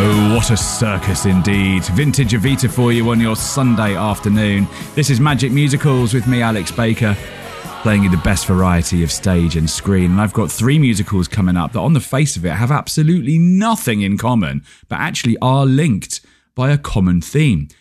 Oh, what a circus indeed. Vintage Evita for you on your Sunday afternoon. This is Magic Musicals with me, Alex Baker, playing you the best variety of stage and screen. And I've got 3 musicals coming up that on the face of it have absolutely nothing in common, but actually are linked by a common theme.